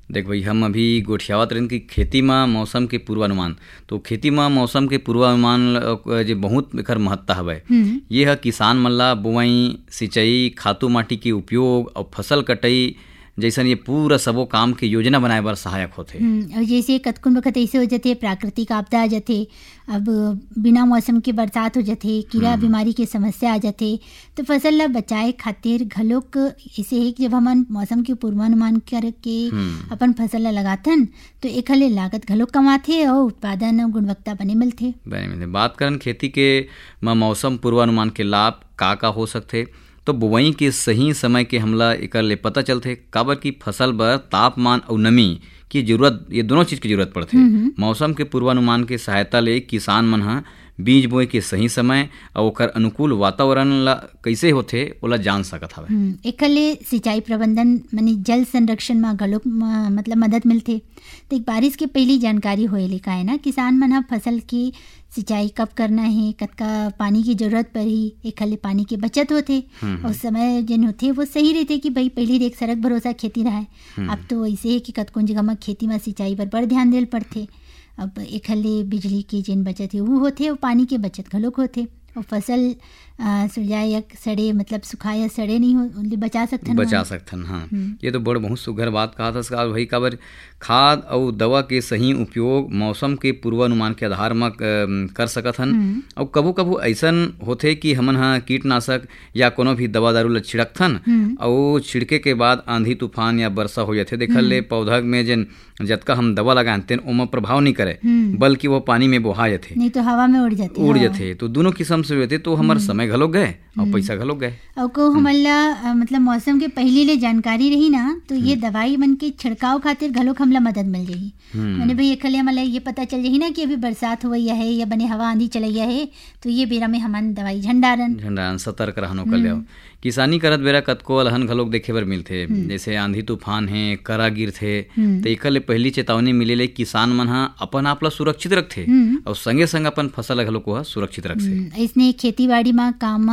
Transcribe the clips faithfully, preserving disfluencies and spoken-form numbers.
देख भाई, हम अभी गोठियावत रहन की खेती में मौसम के पूर्वानुमान, तो खेती में मौसम के पूर्वानुमान जे बहुत एकर महत्ता हवय। ये है किसान मन ला बुआई, सिंचाई, खातू माटी के उपयोग और फसल कटाई जैसन ये पूरा सबो काम के योजना बनाए बर सहायक होथे। और जैसे कतकुन वक्त ऐसे हो जाते प्राकृतिक आपदा आ जाते, अब बिना मौसम के बरसात हो जाते, कीड़ा बीमारी के समस्या आ जाते, तो फसल ला बचाए खातिर घलोक ऐसे है कि जब हमन मौसम के पूर्वानुमान करके अपन फसल ला लगाथन तो एखर ले लागत घलोक कमाथे और उत्पादन और गुणवत्ता बने मिलथे। बने मिलथे। बात करन खेती के मौसम पूर्वानुमान के लाभ का का हो सकथे, तो बुआई के सही समय के हमला एकर ले पता चलथे, काबर की फसल बर तापमान और नमी की जरूरत, ये दोनों चीज की जरूरत पड़थे। मौसम के पूर्वानुमान के सहायता ले किसान मन ह बीज बोए के सही समय और ओकर अनुकूल वातावरण ला कैसे होथे ओला जान सकत हवे। एकर ले सिंचाई प्रबंधन माने जल संरक्षण में घलोक मतलब मदद मिलथे। तो एक बारिश के पहली जानकारी होए ले का है ना, किसान मन ह फसल की सिंचाई कब करना है, कतका पानी की जरूरत पड़ही, एखर ले पानी के बचत होथे और समय जन होथे वो सही रहथे कि भाई पहली देख सरक भरोसा खेती रहा है। अब तो ऐसे है कि कतकोन जगह में खेती में सिंचाई पर बड़ ध्यान देल पड़थे। अब एखर ले बिजली के जिन बचत है वो होथे और पानी के बचत घलोक होथे और फसल सुलझाए या सड़े मतलब सुखाए या सड़े नहीं हो बचा सकथन बचा सकथन। हाँ, ये तो बड़ बहुत सुघर बात कहा था भाई, काबर खाद और दवा के सही उपयोग मौसम के पूर्वानुमान के आधार में कर सकत हन। और कभू कभू ऐसन होथे कि हमन हा कीटनाशक या कोनो भी दवा दारू ला छिड़कथन और छिड़के के बाद आंधी तूफान या वर्षा हो जाथे, देखल ले पौधा में जन जतका हम दवा लगान तेन ओमा प्रभाव नहीं करे बल्कि वो पानी में बोहा जाथे, नहीं तो हवा में उड़ जाथे उड़ जाथे तो दोनों किस्म से होते, तो हमार समय घलोक गए और पैसा घलोक गए। और को हमला मतलब मौसम के पहले ले जानकारी रही ना, तो ये दवाई मन के छिड़काव खातिर घलोक हमला मदद मिल जाही। मैंने भाई एक हमला ये पता चल जाही ना कि अभी बरसात हुआ है या बने हवा आंधी चलैया है, तो ये बेरा में हमन दवाई झंडारन झंडारन सतर्क रहनो कर ले। किसानी करत बेरा कतको अलहन घलोक देखे बर मिलथे, जैसे आंधी तूफान है, करा गिर थे, तो एकर ले पहली चेतावनी मिले ले किसान मन हा अपन आप ला सुरक्षित रखथे और संगे संग अपन फसल घलोक सुरक्षित रखथे। इसने खेती बाड़ी में काम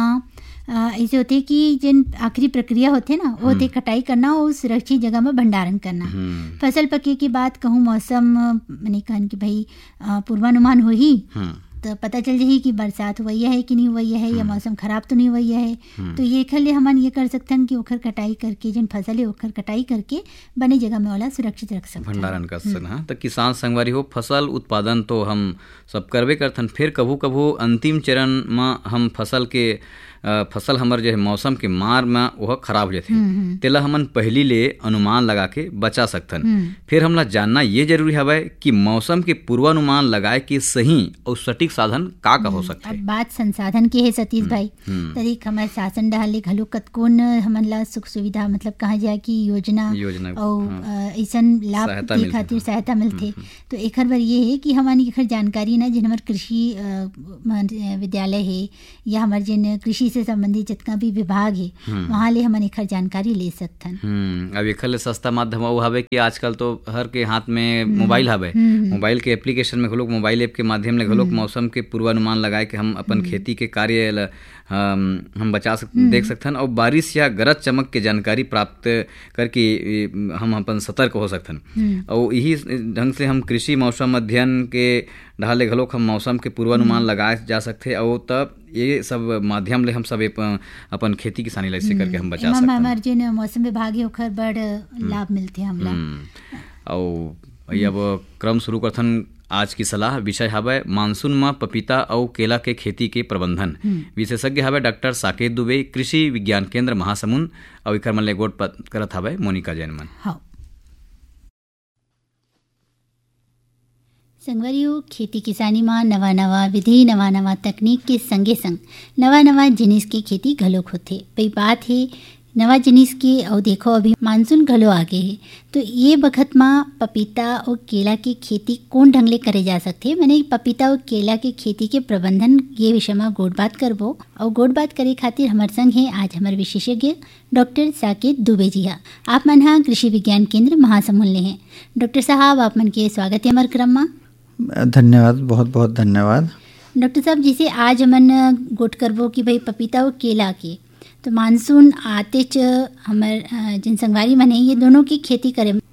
ऐसे होते कि जिन आखिरी प्रक्रिया होते ना वो होते कटाई करना और सुरक्षित जगह में भंडारण करना। फसल पके के बाद कहूँ मौसम मैंने कहन कि भाई पूर्वानुमान हो ही तो पता चल जाही कि बरसात हुई है कि नहीं हुई है या मौसम खराब तो नहीं हुई है, तो ये खले हमन ये कर सकथन कि ओखर कटाई करके जिन फसल है ओखर कटाई करके बने जगह में वाला सुरक्षित रख सकथन, भंडारण कर सकथन। हाँ, तो किसान संगवारी हो फसल उत्पादन तो हम सब करबे करथन, फिर कभू कभू अंतिम चरण में हम फसल के फसल हमर जो है मौसम के मार में वह खराब हो जाथे, तेला हमन पहली ले अनुमान लगा के बचा सकथन। फिर हमला जानना ये जरूरी हवय कि मौसम के पूर्वानुमान लगाए के सही और सटीक साधन का का हो सकथे। अब बात संसाधन की है सतीश भाई, तरीक हमारे शासन डाले घलो कतकोन हमन ला सुख सुविधा मतलब कहा जाए कि योजना योजना और ऐसन लाभ के खातिर सहायता मिलथे। तो एकर बर ये है कि हमारी एकर जानकारी ना जिन हमार कृषि विद्यालय है या हमार जिन कृषि से संबंधित जितना भी विभाग है वहाँ ले हमन एकर जानकारी ले सकथन। हम्म अब एकर ले सस्ता माध्यम वो हवे कि आजकल तो हर के हाथ में मोबाइल हवे, मोबाइल के एप्लीकेशन में घलोक मोबाइल ऐप के माध्यम ले घलोक मौसम के पूर्वानुमान लगाए के हम अपन खेती के कार्य हम, हम बचा सक देख सकथन और बारिश या गरज चमक के जानकारी प्राप्त करके हम अपन सतर्क हो सकथन। और यही ढंग से हम कृषि मौसम अध्ययन के ढाले घलोक हम मौसम के पूर्वानुमान लगाए जा सकथे और तब ये सब माध्यम ले हम सब अपन खेती किसानी ला ऐसे करके हम बचा सकथन। हमार जो मौसम विभाग है ओकर बड़ लाभ मिलथे हमला। और अब क्रम शुरू करथन। आज की सलाह विषय हवय मानसून में पपीता और केला के खेती के प्रबंधन। विशेषज्ञ हवय डॉक्टर साकेत दुबे, कृषि विज्ञान केंद्र महासमुंद और इकर मन ले गोट करत हवय मोनिका जैन मन। हाँ। संगवारियों, खेती किसानी में नवा नवा विधि नवा नवा तकनीक के संगे संग नवा नवा जिनिस की खेती घलोक होथे। भाई बात है नवा जिनिस के और देखो अभी मानसून घलो आगे है, तो ये बखत में पपीता और केला की खेती कौन ढंग ले करे जा सकते। मैंने पपीता और केला की खेती के प्रबंधन ये विषय में गोट बात करबो और गोट बात करे खातिर हमारे संग है आज हमारे विशेषज्ञ डॉक्टर साकेत दुबे जी। हाँ, आप मन हाँ कृषि विज्ञान केंद्र महासमुंद ले हैं। डॉक्टर साहब आप मन के स्वागत है हमारे क्रम में। धन्यवाद, बहुत बहुत धन्यवाद। डॉक्टर साहब जैसे आज हमन गोट करबो कि भाई पपीता और केला के तो मानसून आते च हमर जिन संगवारी मन है ये दोनों की खेती करे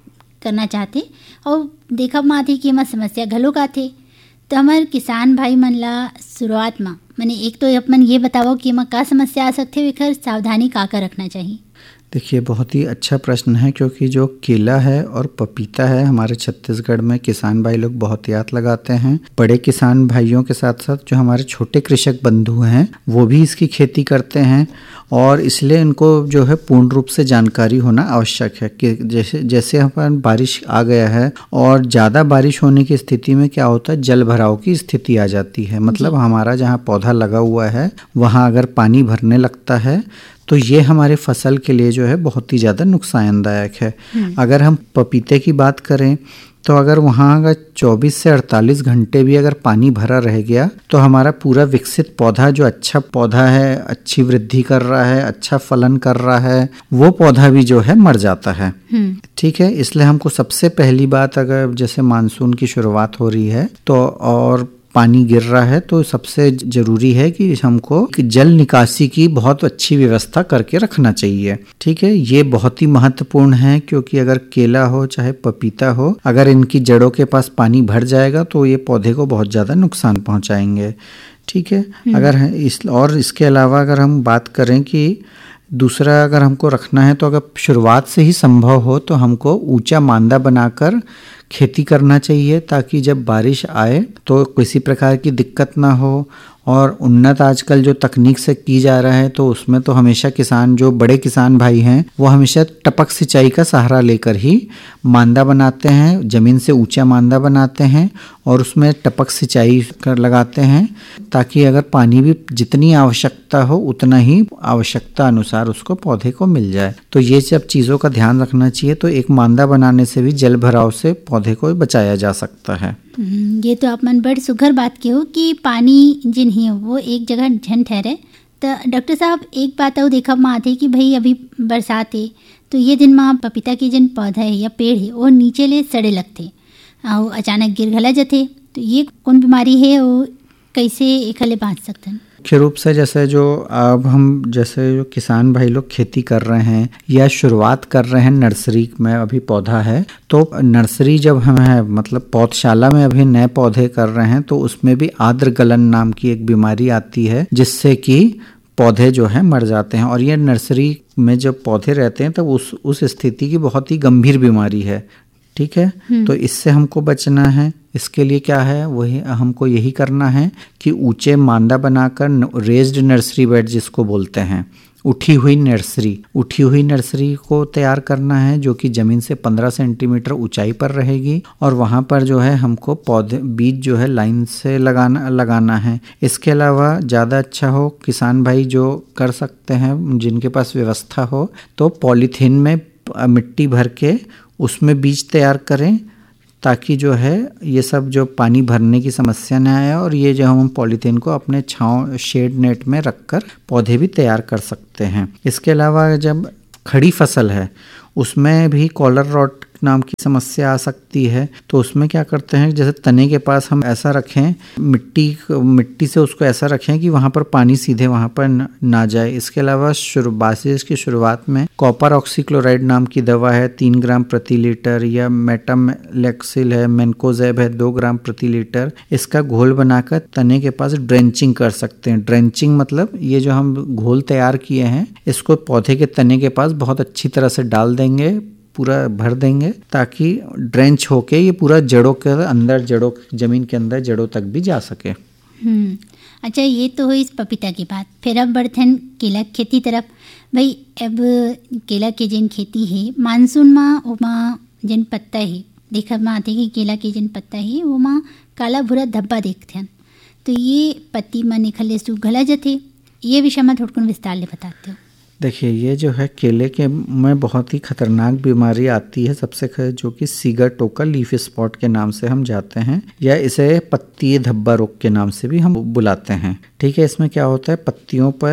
करना चाहते और देखा माथे कि एमा समस्या घलोक आथे। तो हमारे किसान भाई मन ला शुरुआत में मैंने एक तो अपन ये बताओ कि एमा का समस्या आ सकते, एकर सावधानी का का रखना चाहिए। देखिए, बहुत ही अच्छा प्रश्न है, क्योंकि जो केला है और पपीता है हमारे छत्तीसगढ़ में किसान भाई लोग बहुत याद लगाते हैं। बड़े किसान भाइयों के साथ साथ जो हमारे छोटे कृषक बंधु हैं वो भी इसकी खेती करते हैं, और इसलिए इनको जो है पूर्ण रूप से जानकारी होना आवश्यक है कि जैसे जैसे अपन बारिश आ गया है और ज़्यादा बारिश होने की स्थिति में क्या होता है, जल भराव की स्थिति आ जाती है। मतलब हमारा जहाँ पौधा लगा हुआ है वहाँ अगर पानी भरने लगता है तो ये हमारे फसल के लिए जो है बहुत ही ज़्यादा नुकसानदायक है। अगर हम पपीते की बात करें तो अगर वहाँ अगर चौबीस से अड़तालीस घंटे भी अगर पानी भरा रह गया तो हमारा पूरा विकसित पौधा, जो अच्छा पौधा है, अच्छी वृद्धि कर रहा है, अच्छा फलन कर रहा है, वो पौधा भी जो है मर जाता है। ठीक है, इसलिए हमको सबसे पहली बात, अगर जैसे मानसून की शुरुआत हो रही है तो और पानी गिर रहा है तो सबसे जरूरी है कि हमको जल निकासी की बहुत अच्छी व्यवस्था करके रखना चाहिए। ठीक है, ये बहुत ही महत्वपूर्ण है, क्योंकि अगर केला हो चाहे पपीता हो, अगर इनकी जड़ों के पास पानी भर जाएगा तो ये पौधे को बहुत ज़्यादा नुकसान पहुंचाएंगे। ठीक है, अगर इस और इसके अलावा अगर हम बात करें कि दूसरा अगर हमको रखना है तो अगर शुरुआत से ही संभव हो तो हमको ऊंचा मांदा बनाकर खेती करना चाहिए, ताकि जब बारिश आए तो किसी प्रकार की दिक्कत ना हो। और उन्नत आजकल जो तकनीक से की जा रहा है तो उसमें तो हमेशा किसान, जो बड़े किसान भाई हैं, वो हमेशा टपक सिंचाई का सहारा लेकर ही मांदा बनाते हैं, ज़मीन से ऊंचा मांदा बनाते हैं और उसमें टपक सिंचाई कर लगाते हैं, ताकि अगर पानी भी जितनी आवश्यकता हो उतना ही आवश्यकता अनुसार उसको पौधे को मिल जाए। तो ये सब चीज़ों का ध्यान रखना चाहिए। तो एक मांदा बनाने से भी जल भराव से पौधे को बचाया जा सकता है। ये तो आप मन बड़ सुघर बात के हो कि पानी जिन ही वो एक जगह झन ठहरे। तो डॉक्टर साहब, एक बात और देखा में आते कि भाई अभी बरसात है तो ये दिन में पपीता के जिन पौधा है या पेड़ है वो नीचे ले सड़े लगते और अचानक गिर घला जाते, तो ये कौन बीमारी है और कैसे एकले बाँच सकते हैं? मुख्य रूप से जैसे जो अब हम जैसे जो किसान भाई लोग खेती कर रहे हैं या शुरुआत कर रहे हैं, नर्सरी में अभी पौधा है तो नर्सरी जब हम है मतलब पौधशाला में अभी नए पौधे कर रहे हैं तो उसमें भी आर्द्र गलन नाम की एक बीमारी आती है, जिससे कि पौधे जो है मर जाते हैं। और ये नर्सरी में जब पौधे रहते हैं तब उस उस स्थिति की बहुत ही गंभीर बीमारी है। ठीक है, तो इससे हमको बचना है। इसके लिए क्या है, वही हमको यही करना है कि ऊंचे मांदा बनाकर रेज्ड नर्सरी बेड जिसको बोलते हैं, उठी हुई नर्सरी उठी हुई नर्सरी को तैयार करना है, जो कि ज़मीन से पंद्रह सेंटीमीटर ऊंचाई पर रहेगी। और वहाँ पर जो है हमको पौधे बीज जो है लाइन से लगाना लगाना है। इसके अलावा ज़्यादा अच्छा हो, किसान भाई जो कर सकते हैं, जिनके पास व्यवस्था हो, तो पॉलीथीन में मिट्टी भर के उसमें बीज तैयार करें, ताकि जो है ये सब जो पानी भरने की समस्या न आए। और ये जो हम पॉलीथीन को अपने छांव शेड नेट में रखकर पौधे भी तैयार कर सकते हैं। इसके अलावा जब खड़ी फसल है उसमें भी कॉलर रॉट नाम की समस्या आ सकती है, तो उसमें क्या करते हैं, जैसे तने के पास हम ऐसा रखें, मिट्टी मिट्टी से उसको ऐसा रखें कि वहाँ पर पानी सीधे वहाँ पर ना जाए। इसके अलावा शुरू बारिश की शुरुआत में कॉपर ऑक्सीक्लोराइड नाम की दवा है तीन ग्राम प्रति लीटर, या मेटालेक्सिल है, मेनकोजेब है दो ग्राम प्रति लीटर, इसका घोल बनाकर तने के पास ड्रेंचिंग कर सकते हैं। ड्रेंचिंग मतलब ये जो हम घोल तैयार किए हैं इसको पौधे के तने के पास बहुत अच्छी तरह से डाल देंगे, पूरा भर देंगे, ताकि ड्रेंच होके ये पूरा जड़ों के अंदर, जड़ों जमीन के अंदर जड़ों तक भी जा सके। हम्म अच्छा, ये तो हुई इस पपीता की बात। फिर अब बढ़ते हैं केला खेती तरफ। भाई अब केला के जिन खेती है मानसून में ओमा जिन पत्ता है देखा में आते कि केला के जिन पत्ता है वो माँ काला भूरा धब्बा देखते हैं, तो ये पत्ती में निकले सूख घला जाते। ये विषय में थोड़ा विस्तार ले बताते हो। देखिए, ये जो है केले के में बहुत ही खतरनाक बीमारी आती है सबसे, जो कि सीगाटोका लीफ स्पॉट के नाम से हम जाते हैं, या इसे पत्ती धब्बा रोग के नाम से भी हम बुलाते हैं। ठीक है, इसमें क्या होता है, पत्तियों पर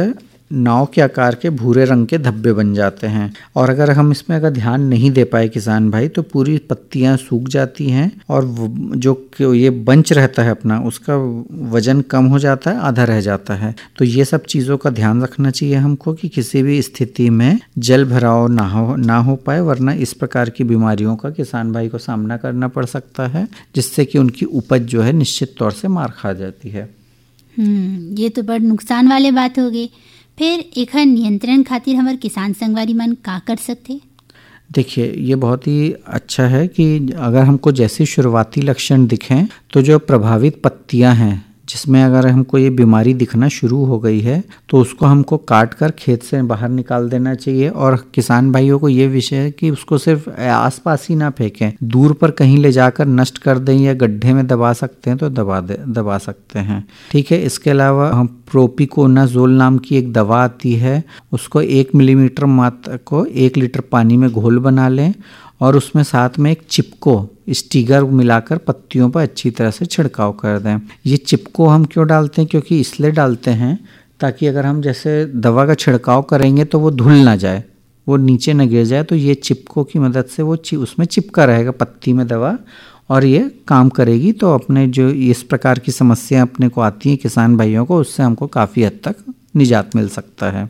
नाव के आकार के भूरे रंग के धब्बे बन जाते हैं। और अगर हम इसमें अगर ध्यान नहीं दे पाए किसान भाई तो पूरी पत्तियां सूख जाती हैं और जो ये बंच रहता है अपना उसका वजन कम हो जाता है, आधा रह जाता है। तो ये सब चीज़ों का ध्यान रखना चाहिए हमको कि किसी भी स्थिति में जल भराव ना हो ना हो पाए, वरना इस प्रकार की बीमारियों का किसान भाई को सामना करना पड़ सकता है, जिससे कि उनकी उपज जो है निश्चित तौर से मार खा जाती है। हम्म ये तो बड़ नुकसान वाले बात हो गई। फिर एक नियंत्रण खातिर हमारे किसान संगवारी मन का कर सकते? देखिए, ये बहुत ही अच्छा है कि अगर हमको जैसे शुरुआती लक्षण दिखें तो जो प्रभावित पत्तियां हैं जिसमें अगर हमको ये बीमारी दिखना शुरू हो गई है तो उसको हमको काट कर खेत से बाहर निकाल देना चाहिए। और किसान भाइयों को ये विषय है कि उसको सिर्फ आसपास ही ना फेंकें, दूर पर कहीं ले जाकर नष्ट कर दें या गड्ढे में दबा सकते हैं तो दबा दे दबा सकते हैं। ठीक है। इसके अलावा हम प्रोपिकोनाजोल नाम की एक दवा आती है, उसको एक मिलीमीटर मात्रा को एक लीटर पानी में घोल बना लें और उसमें साथ में एक चिपको स्टिगर मिलाकर पत्तियों पर अच्छी तरह से छिड़काव कर दें। ये चिपको हम क्यों डालते हैं? क्योंकि इसलिए डालते हैं ताकि अगर हम जैसे दवा का छिड़काव करेंगे तो वो धुल ना जाए, वो नीचे न गिर जाए, तो ये चिपको की मदद से वो उसमें चिपका रहेगा पत्ती में दवा और ये काम करेगी। तो अपने जो इस प्रकार की समस्या अपने को आती हैं किसान भाइयों को, उससे हमको काफ़ी हद तक निजात मिल सकता है।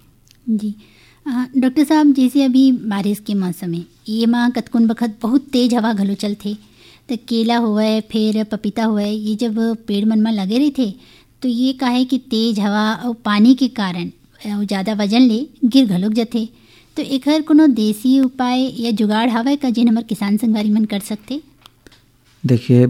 जी डॉक्टर साहब, जैसे अभी बारिश के मौसम में ये माँ कतकुन बखत बहुत तेज हवा घलो चलथे, तो केला हुआ फिर पपीता हुआ, ये जब पेड़ मन में लगे रहे थे तो ये काहे कि तेज हवा और पानी के कारण ज़्यादा वजन ले गिर घलोक जाते। तो एकर कोनो देसी उपाय या जुगाड़ हवे का जिन हमारे किसान संगवारी मन कर सकते? देखिए,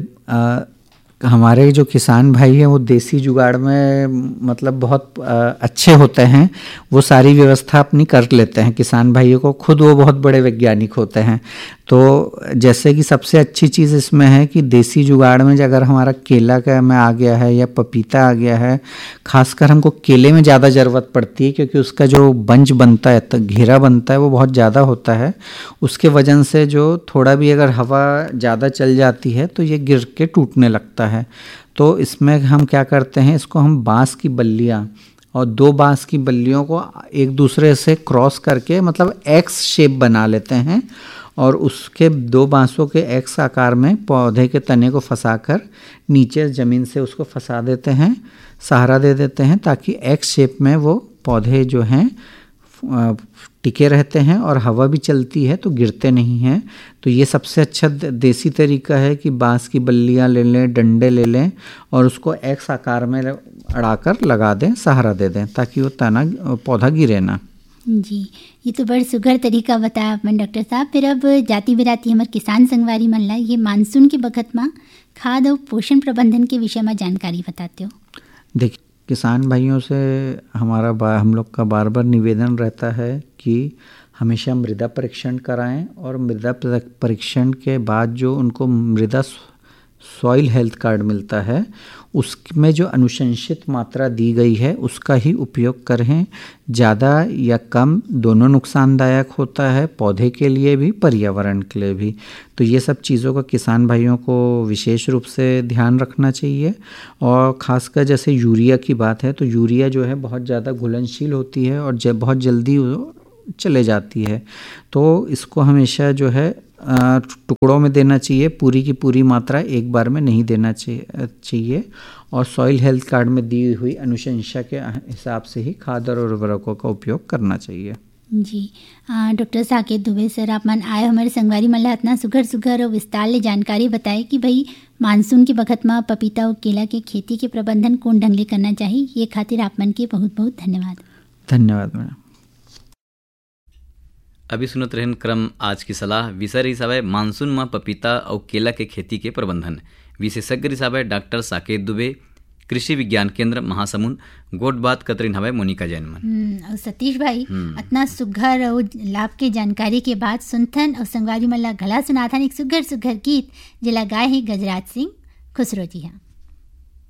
हमारे जो किसान भाई हैं वो देसी जुगाड़ में मतलब बहुत अच्छे होते हैं, वो सारी व्यवस्था अपनी कर लेते हैं। किसान भाइयों को खुद वो बहुत बड़े वैज्ञानिक होते हैं। तो जैसे कि सबसे अच्छी चीज़ इसमें है कि देसी जुगाड़ में अगर हमारा केला का में आ गया है या पपीता आ गया है, खासकर हमको केले में ज़्यादा ज़रूरत पड़ती है क्योंकि उसका जो बंच बनता है, घेरा बनता है, वो बहुत ज़्यादा होता है। उसके वजन से जो थोड़ा भी अगर हवा ज़्यादा चल जाती है तो ये गिर के टूटने लगता है। तो इसमें हम क्या करते हैं, इसको हम बांस की बल्लियाँ और दो बांस की बल्लियों को एक दूसरे से क्रॉस करके मतलब एक्स शेप बना लेते हैं और उसके दो बांसों के एक्स आकार में पौधे के तने को फंसाकर नीचे ज़मीन से उसको फंसा देते हैं, सहारा दे देते हैं ताकि एक्स शेप में वो पौधे जो हैं टिके रहते हैं और हवा भी चलती है तो गिरते नहीं हैं। तो ये सबसे अच्छा देसी तरीका है कि बांस की बल्लियाँ ले लें, डंडे ले लें और उसको एक्स आकार में अड़ाकर लगा दें, सहारा दे दें ताकि वो तना पौधा गिरे ना। जी, ये तो बड़ सुघर तरीका बताया आपने डॉक्टर साहब। फिर अब जाति बिराती हमारे किसान संगवारी मन ला ये मानसून के बखत में खाद और पोषण प्रबंधन के विषय में जानकारी बताते हो। देखिए, किसान भाइयों से हमारा बा, हम लोग का बार बार निवेदन रहता है कि हमेशा मृदा परीक्षण कराएं और मृदा परीक्षण के बाद जो उनको मृदा सॉइल हेल्थ कार्ड मिलता है उसमें जो अनुशंसित मात्रा दी गई है उसका ही उपयोग करें। ज़्यादा या कम दोनों नुकसानदायक होता है, पौधे के लिए भी पर्यावरण के लिए भी। तो ये सब चीज़ों का किसान भाइयों को विशेष रूप से ध्यान रखना चाहिए। और ख़ासकर जैसे यूरिया की बात है तो यूरिया जो है बहुत ज़्यादा घुलनशील होती है और जब बहुत जल्दी चले जाती है, तो इसको हमेशा जो है टुकड़ों में देना चाहिए, पूरी की पूरी मात्रा एक बार में नहीं देना चाहिए और सॉइल हेल्थ कार्ड में दी हुई अनुशंसा के हिसाब से ही खाद और उर्वरकों का उपयोग करना चाहिए। जी डॉक्टर साकेत दुबे सर, आप मन आए हमारे संगवारी मन ला इतना सुघर सुघर और विस्तार ले जानकारी बताए कि भाई मानसून के बखत में पपीता और केला के खेती के प्रबंधन कौन ढंग ले करना चाहिए, ये खातिर आप मन के बहुत बहुत धन्यवाद। धन्यवाद मैडम। अभी सुनत रहन क्रम आज की सलाह विषय हिसाब है मानसून में पपीता और केला के खेती के प्रबंधन। विशेषज्ञ हिसाब है डॉक्टर साकेत दुबे, कृषि विज्ञान केंद्र महासमुंद, गोट बात कतरीन हवे मोनिका जैन मन। और सतीश भाई इतना सुघर और लाभ के जानकारी के बाद सुनथन और संगवारी मल्ला गला सुनाथन एक सुघर सुघर गीत जिला गाय है गजराज सिंह खुसरो जी। हाँ।